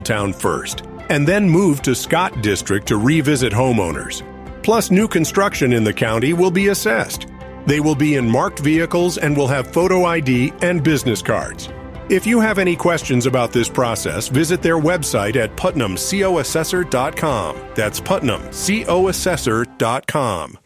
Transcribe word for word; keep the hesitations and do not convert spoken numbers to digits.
town first, and then move to Scott District to revisit homeowners. Plus, new construction in the county will be assessed. They will be in marked vehicles and will have photo I D and business cards. If you have any questions about this process, visit their website at putnam co assessor dot com. That's putnam co assessor dot com.